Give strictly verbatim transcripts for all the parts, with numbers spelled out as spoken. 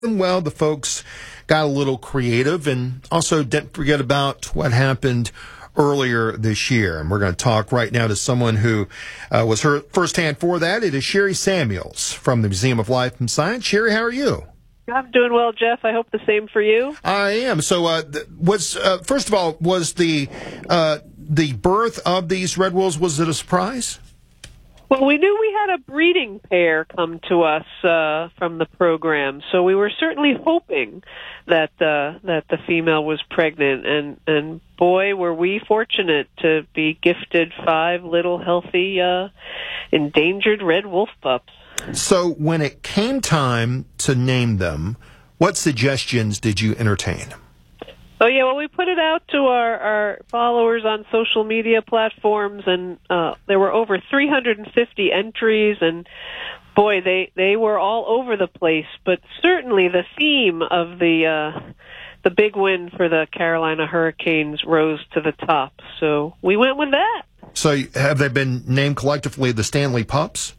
Well, the folks got a little creative and also didn't forget about what happened earlier this year. And we're going to talk right now to someone who uh, was her firsthand for that. It is Sherry Samuels from the Museum of Life and Science. Sherry, how are you? I'm doing well, Jeff. I hope the same for you. I am. So, uh, was uh, first of all, was the uh, the birth of these red wolves, was it a surprise? Well, we knew we had a breeding pair come to us uh, from the program, so we were certainly hoping that uh, that the female was pregnant. And and boy, were we fortunate to be gifted five little healthy uh, endangered red wolf pups. So, when it came time to name them, what suggestions did you entertain? Oh, yeah, well, we put it out to our, our followers on social media platforms, and uh, there were over three hundred fifty entries, and boy, they, they were all over the place. But certainly the theme of the uh, the big win for the Carolina Hurricanes rose to the top. So we went with that. So have they been named collectively the Stanley Pups?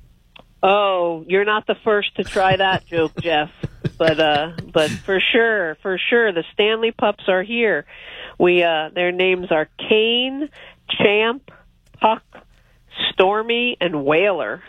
Oh, you're not the first to try that joke, Jeff. But uh, but for sure, for sure, the Stanley Pups are here. We uh, their names are Kane, Champ, Puck, Stormy, and Whaler.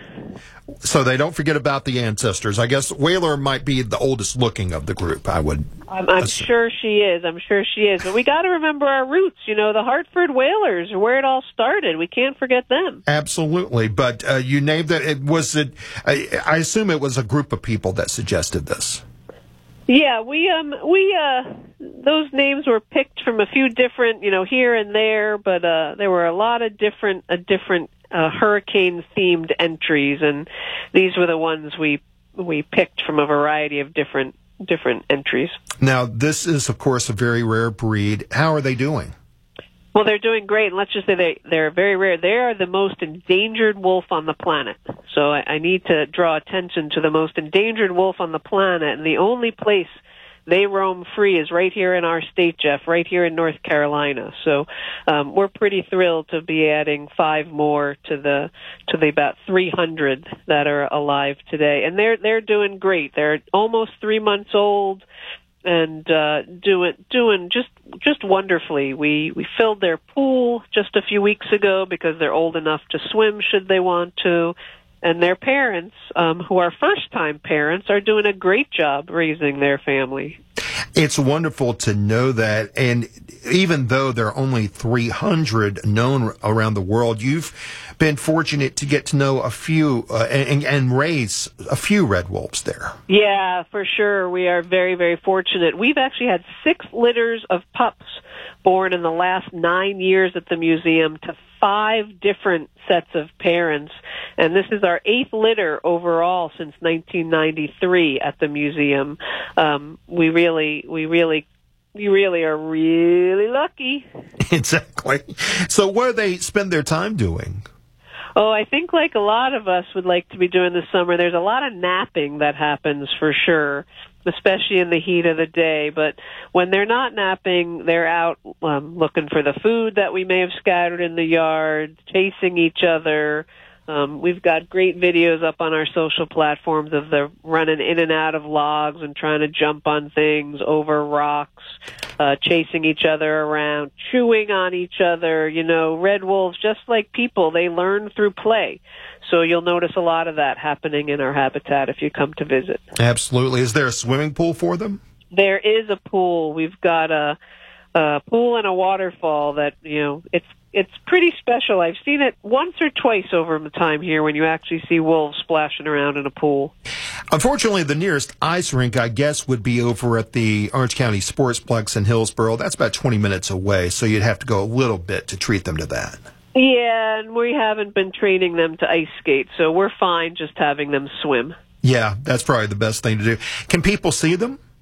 So they don't forget about the ancestors. I guess Whaler might be the oldest looking of the group, I would I'm, I'm sure she is. I'm sure she is. But we got to remember our roots. You know, the Hartford Whalers are where it all started. We can't forget them. Absolutely. But uh, you named that. It was it. I, I assume it was a group of people that suggested this. Yeah, we um we uh those names were picked from a few different, you know, here and there, but uh there were a lot of different uh, different uh, hurricane themed entries, and these were the ones we we picked from a variety of different different entries. Now, this is of course a very rare breed. How are they doing? Well, they're doing great, and let's just say they, they're very rare. They are the most endangered wolf on the planet. So I, I need to draw attention to the most endangered wolf on the planet, and the only place they roam free is right here in our state, Jeff, right here in North Carolina. So um, we're pretty thrilled to be adding five more to the to the about three hundred that are alive today, and they're they're doing great. They're almost three months old. And uh, doing doing just just wonderfully. We we filled their pool just a few weeks ago because they're old enough to swim should they want to, and their parents, um, who are first time parents, are doing a great job raising their family. It's wonderful to know that, and even though there are only three hundred known around the world, you've been fortunate to get to know a few uh, and, and raise a few red wolves there. Yeah, for sure. We are very, very fortunate. We've actually had six litters of pups born in the last nine years at the museum to five different sets of parents. And this is our eighth litter overall since nineteen ninety-three at the museum. Um, we really, we really, we really are really lucky. Exactly. So what do they spend their time doing? Oh, I think like a lot of us would like to be doing this summer, there's a lot of napping that happens for sure, especially in the heat of the day. But when they're not napping, they're out um, looking for the food that we may have scattered in the yard, chasing each other. Um, we've got great videos up on our social platforms of them running in and out of logs and trying to jump on things, over rocks, uh, chasing each other around, chewing on each other. You know, red wolves, just like people, they learn through play. So you'll notice a lot of that happening in our habitat if you come to visit. Absolutely. Is there a swimming pool for them? There is a pool. We've got a, a pool and a waterfall that, you know, it's It's pretty special. I've seen it once or twice over the time here when you actually see wolves splashing around in a pool. Unfortunately, the nearest ice rink, I guess, would be over at the Orange County Sportsplex in Hillsborough. That's about twenty minutes away, so you'd have to go a little bit to treat them to that. Yeah, and we haven't been training them to ice skate, so we're fine just having them swim. Yeah, that's probably the best thing to do. Can people see them?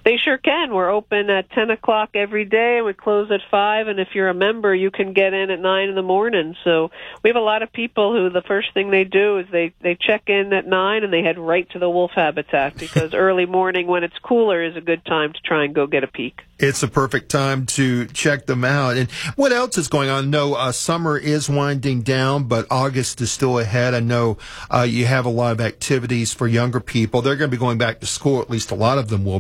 They sure can. We're open at ten o'clock every day, and we close at five, and if you're a member, you can get in at nine in the morning. So we have a lot of people who the first thing they do is they, they check in at nine, and they head right to the wolf habitat, because early morning when it's cooler is a good time to try and go get a peek. It's a perfect time to check them out. And what else is going on? No, uh, summer is winding down, but August is still ahead. I know uh, you have a lot of activities for younger people. They're going to be going back to school, at least a lot of them will